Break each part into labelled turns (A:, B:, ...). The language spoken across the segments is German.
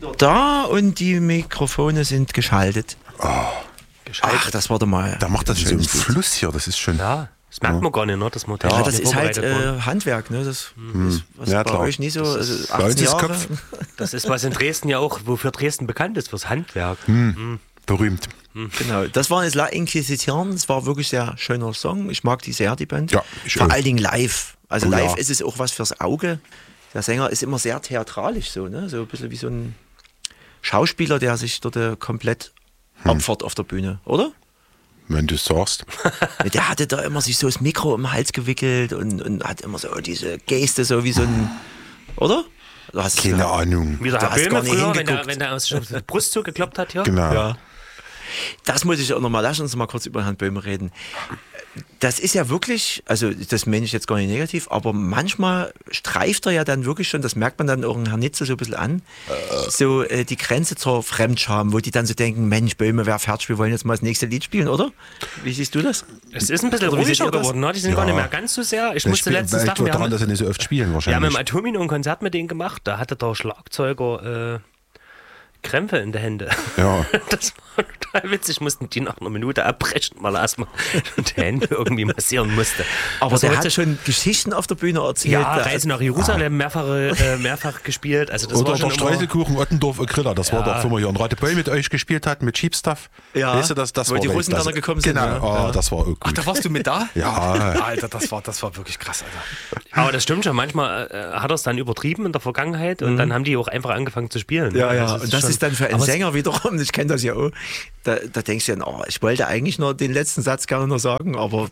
A: Da und die Mikrofone sind geschaltet.
B: Geschaltet.
A: Ach, das war doch mal.
C: Da macht das so einen Fluss hier, das ist schon.
B: Ja, das merkt man gar nicht, ne? Das
A: Ja, das ist halt Handwerk, ne? Das ist was
C: Ja,
A: bei
C: klar.
A: euch nicht so. Also
C: Bei uns
A: 18
C: ist
A: Jahre.
C: Kopf.
B: Das ist was in Dresden ja auch, wofür Dresden bekannt ist, fürs Handwerk.
C: Berühmt.
A: Genau, das war jetzt La Inquisition, das war wirklich sehr schöner Song. Ich mag die sehr, die Band.
C: Ja, ich
A: vor
C: auch.
A: allen Dingen live. Also
C: Oh,
A: live
C: ja.
A: ist es auch was fürs Auge. Der Sänger ist immer sehr theatralisch so, ne? So ein bisschen wie so ein Schauspieler, der sich dort komplett opfert auf der Bühne, oder?
C: Wenn du sagst.
A: Der hatte da immer sich so das Mikro um den Hals gewickelt und hat immer so diese Geste, so wie so ein, oder? Du hast
C: Keine Ahnung.
B: Wie der
A: Du
B: Herr
A: hast gar
B: Böhme
A: nicht
B: früher,
A: hingeguckt.
B: wenn der aus der Brust zugekloppt hat hier.
C: Genau.
A: Ja. Das muss ich auch nochmal, lass uns mal kurz über Herrn Böhme reden. Das ist ja wirklich, also das meine ich jetzt gar nicht negativ, aber manchmal streift er ja dann wirklich schon, das merkt man dann auch in Herrn Nitze so ein bisschen an, so die Grenze zur Fremdscham, wo die dann so denken, Mensch, Böhme, wer fertig, wir wollen jetzt mal das nächste Lied spielen, oder? Wie siehst du das?
B: Es ist ein bisschen
A: Oder wie seht
B: ruhiger
A: ihr das?
B: geworden, ne? Die sind gar nicht mehr ganz so sehr. Ich musste letztens
C: Weil
B: sagen, wir
C: daran,
B: haben,
C: dass sie nicht so oft spielen
B: wir haben
C: wahrscheinlich.
B: im Atomino ein Konzert mit denen gemacht, da hatte der Schlagzeuger Krämpfe in der Hände.
C: Ja.
B: Das war total witzig, mussten die nach einer Minute abbrechen, weil er erstmal die Hände irgendwie massieren musste.
A: Aber
B: Das
A: der
B: war
A: hat
B: richtig-
A: schon Geschichten auf der Bühne erzählt.
B: ja,
A: Da-
B: Reise nach Jerusalem mehrfach gespielt. Also das
C: Oder
B: war schon
C: der
B: immer,
C: Streuselkuchen Ottendorf Griller, das war doch, wo wir hier in Radebeul mit euch gespielt hatten, mit Cheap Stuff.
A: Ja,
C: Weißt du, das
A: wo
C: war
A: die
C: echt-
A: Russen
C: das,
A: dann gekommen sind,
C: Genau,
A: ja.
C: oh,
A: Ja.
C: das war auch gut.
D: Ach, da warst du mit da?
C: Ja.
D: Alter, das war wirklich krass, Alter.
B: aber das stimmt schon, manchmal hat er es dann übertrieben in der Vergangenheit und dann haben die auch einfach angefangen zu spielen.
A: Ja,
B: Also
A: ja, und das
B: schon-
A: ist dann für einen
B: aber es-
A: Sänger wiederum, ich kenne das ja auch, da denkst du dann, oh, ich wollte eigentlich nur den letzten Satz gerne noch sagen, aber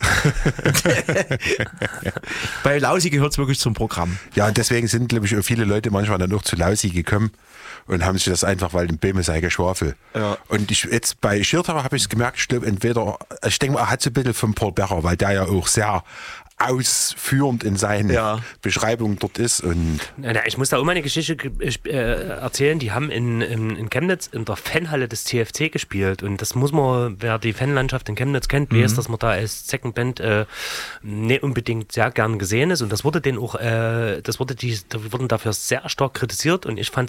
A: bei Lausi gehört es wirklich zum Programm.
C: Ja, und deswegen sind, glaube ich, auch viele Leute manchmal dann auch zu Lausi gekommen und haben sich das einfach, weil den Böhme sei Geschwafel.
A: Ja.
C: Und ich, jetzt bei Schirtauer habe ich es gemerkt, ich glaube, ich denke mal, er hat so ein bisschen von Paul Becher, weil der ja auch sehr ausführend in seinen
A: Ja.
C: Beschreibungen dort ist. Und
B: Ich muss da auch mal eine Geschichte erzählen. Die haben in Chemnitz in der Fanhalle des TFC gespielt. Und das muss man, wer die Fanlandschaft in Chemnitz kennt, weiß, dass man da als Second Band nicht unbedingt sehr gern gesehen ist. Und das wurde denen auch, die wurden dafür sehr stark kritisiert. Und ich fand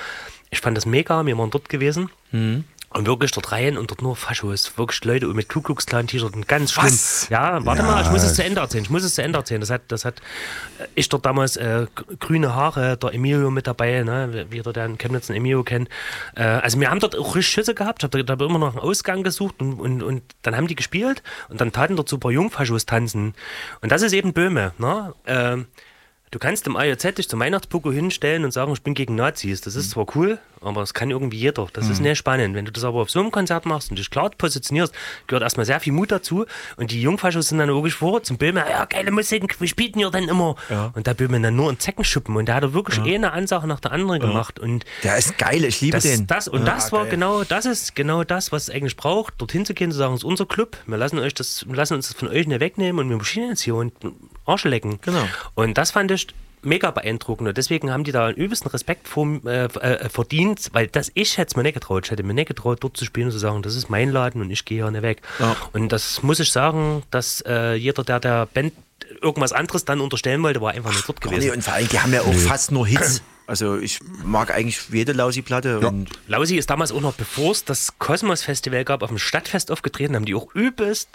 B: das mega. Wir waren dort gewesen. Und wirklich dort rein und dort nur Faschos, wirklich Leute mit Ku Klux Klan T-Shirt und ganz schlimm.
D: Was?
B: Ja, warte mal, ich muss es zu Ende erzählen. Das hat ich dort damals grüne Haare, der Emilio mit dabei, ne, wie ihr der in Chemnitz einen Emilio kennt. Also wir haben dort auch richtig Schüsse gehabt, ich habe immer noch einen Ausgang gesucht und dann haben die gespielt und dann taten dort so ein paar Jungfaschos tanzen. Und das ist eben Böhme, ne? Du kannst im AJZ dich zum Weihnachtspogo hinstellen und sagen, ich bin gegen Nazis. Das ist zwar cool, aber das kann irgendwie jeder. Das ist nicht spannend. Wenn du das aber auf so einem Konzert machst und dich klar positionierst, gehört erstmal sehr viel Mut dazu. Und die Jungfaschos sind dann logisch vor zum Böhme, ja, geile Musik, wir spielen hier dann immer.
A: Ja.
B: Und der Böhme dann nur in Zeckenschuppen. Und der hat wirklich eine Ansage nach der anderen gemacht. Und
A: Der ist geil, ich liebe den.
B: das war genau das, was es eigentlich braucht, dorthin zu gehen, zu sagen, es ist unser Club, wir lassen uns das von euch nicht wegnehmen und wir marschieren jetzt hier und Arsch lecken.
A: Genau.
B: Und das fand ich mega beeindruckend und deswegen haben die da einen übelsten Respekt verdient, weil ich hätte es mir nicht getraut. Ich hätte mir nicht getraut, dort zu spielen und zu sagen, das ist mein Laden und ich gehe hier nicht weg.
A: Ja.
B: Und das muss ich sagen, dass jeder, der Band irgendwas anderes dann unterstellen wollte, war einfach nicht dort
A: Gar
B: gewesen.
A: nicht, und vor allem, die haben ja auch fast nur Hits. Also ich mag eigentlich jede Lausi-Platte.
C: Ja.
A: Und
B: Lausi ist damals auch noch, bevor es das Kosmos-Festival gab, auf dem Stadtfest aufgetreten, haben die auch übelst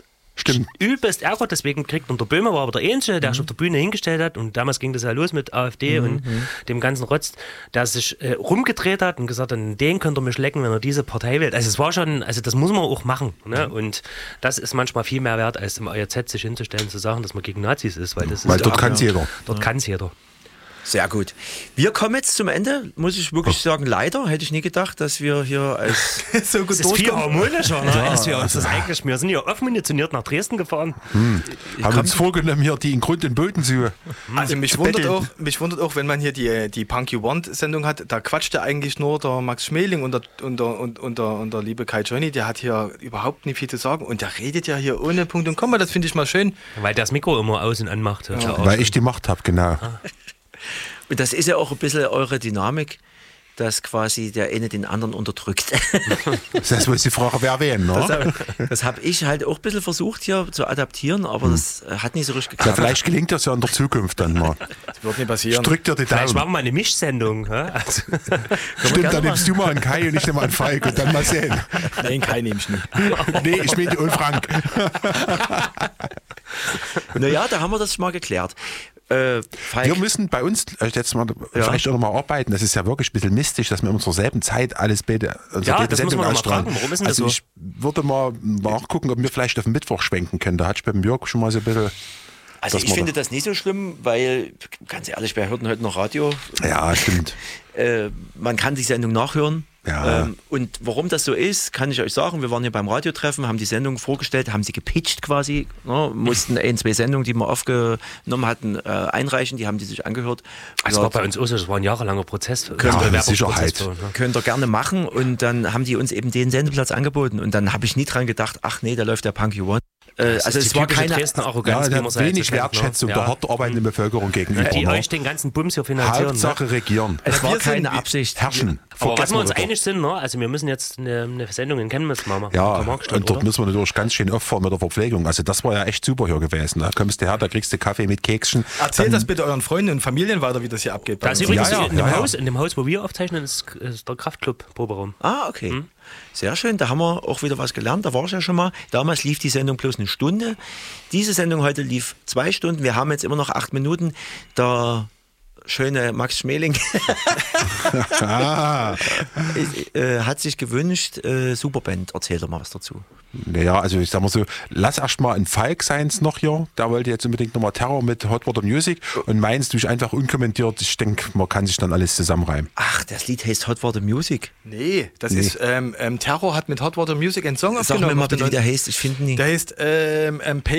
B: Ärger, deswegen kriegt der Böhmer, war aber der Einzige, der sich auf der Bühne hingestellt hat und damals ging das ja los mit AfD und dem ganzen Rotz, der sich rumgedreht hat und gesagt hat, den könnt ihr mich lecken, wenn er diese Partei wählt. Also es war schon, also das muss man auch machen, ne? Und das ist manchmal viel mehr wert, als im AJZ sich hinzustellen, zu sagen, dass man gegen Nazis ist, weil das ist
C: dort kann es jeder.
B: Dort kann es jeder.
A: sehr gut. Wir kommen jetzt zum Ende, muss ich wirklich sagen, leider hätte ich nie gedacht, dass wir hier als
D: So gut
B: Das ist viel
D: durchkommen.
B: harmonischer, ne? Als wir uns das eigentlich, wir sind ja offen munitioniert nach Dresden gefahren.
C: Haben uns vorgenommen, hier die in Grund und Boden zu.
D: Also mich wundert auch, wenn man hier die Punk You Want Sendung hat, da quatscht ja eigentlich nur der Max Schmeling und der liebe Kai Johnny, der hat hier überhaupt nicht viel zu sagen und der redet ja hier ohne Punkt und Komma, das finde ich mal schön.
B: Weil der das Mikro immer aus und anmacht. Ja.
C: Weil ich die Macht habe, genau.
A: Und das ist ja auch ein bisschen eure Dynamik, dass quasi der eine den anderen unterdrückt.
C: Das heißt, muss die Frage, wer wen, ne?
A: Das habe ich halt auch ein bisschen versucht hier zu adaptieren, aber das hat nicht so richtig
C: Ja,
A: geklappt.
C: vielleicht gelingt das ja in der Zukunft dann mal.
D: Das wird nicht
C: Ich
D: passieren.
C: drück dir die
B: Vielleicht
C: Daumen.
B: machen wir mal eine Mischsendung. hä? Also,
C: Stimmt, dann nimmst du mal einen Kai und ich nehme mal einen Falk und dann mal sehen.
D: Nein, kein nehme ich nicht.
C: Nee, ich meine und Frank.
A: Naja, da haben wir das mal geklärt. Falk,
C: Wir müssen bei uns jetzt mal vielleicht auch noch mal arbeiten. Das ist ja wirklich ein bisschen mystisch, dass wir immer zur selben Zeit alles beide
B: Ja, das muss man noch mal fragen. Warum ist denn das
C: Also
B: so?
C: ich würde mal nachgucken, ob wir vielleicht auf den Mittwoch schwenken können. Da hatte ich beim Jörg schon mal so ein bisschen...
A: also
C: dass
A: ich
C: man
A: finde das nicht so schlimm, weil, ganz ehrlich, wir hörten heute noch Radio.
C: Ja, stimmt.
A: Man kann die Sendung nachhören.
C: Ja.
A: Und warum das so ist, kann ich euch sagen. Wir waren hier beim Radiotreffen, haben die Sendung vorgestellt, haben sie gepitcht quasi, ne, mussten 2 Sendungen, die wir aufgenommen hatten, einreichen, die haben die sich angehört.
B: das war bei uns auch so, das war ein jahrelanger Prozess.
C: Ja,
B: Bewerbungsprozess
C: Sicherheit.
B: so, ne?
A: Könnt ihr gerne machen. Und dann haben die uns eben den Sendeplatz angeboten. Und dann habe ich nie dran gedacht, ach nee, da läuft der Punk You Want.
B: Das
A: Also
B: ist
A: es
B: die
A: war
B: typische
A: keine...
B: Dresdner
C: Ja,
B: Arroganz,
C: der
B: wie man
C: hat wenig Wertschätzung der hart arbeitenden Bevölkerung gegenüber.
B: Die
C: ne?
B: euch den ganzen Bums hier finanzieren.
C: Hauptsache regieren.
A: Es war
D: wir sind
A: keine
D: wie-
A: Absicht.
C: Herrschen.
B: Aber was
C: Vergessen
B: wir uns
C: darüber.
B: einig sind, ne? Also wir müssen jetzt eine Sendung in Chemnitz machen.
C: Ja,
B: Am Marktstand,
C: und dort
B: oder?
C: müssen wir natürlich ganz schön auffahren mit der Verpflegung. Also das war ja echt super hier gewesen. Da kommst du her, da kriegst du Kaffee mit Kekschen.
D: Erzählt das bitte euren Freunden und Familien weiter, wie das hier abgeht. bei
B: Da ist
D: uns.
B: übrigens
C: Ja, ja,
B: in, dem
C: ja, ja.
B: Haus, in dem Haus, wo wir aufzeichnen, ist der Kraftclub Proberaum.
A: Ah, okay. Sehr schön, da haben wir auch wieder was gelernt, da war ich ja schon mal. Damals lief die Sendung bloß 1 Stunde. Diese Sendung heute lief 2 Stunden. Wir haben jetzt immer noch 8 Minuten. Der schöne Max Schmeling hat sich gewünscht, Superband. Erzähl doch mal was dazu.
C: Naja, also ich sag mal so, lass erst mal ein Falk seins noch hier. Der wollte jetzt unbedingt nochmal Terror mit Hot Water Music und meins durch einfach unkommentiert. Ich denke, man kann sich dann alles zusammenreimen.
A: Ach, das Lied heißt Hot Water Music.
D: Nee, das ist Terror hat mit Hot Water Music einen Song
A: Sag
D: aufgenommen.
A: mir mal
D: auf den
A: bitte, wie der
D: neuen-
A: heißt. Ich finde nie.
D: Der heißt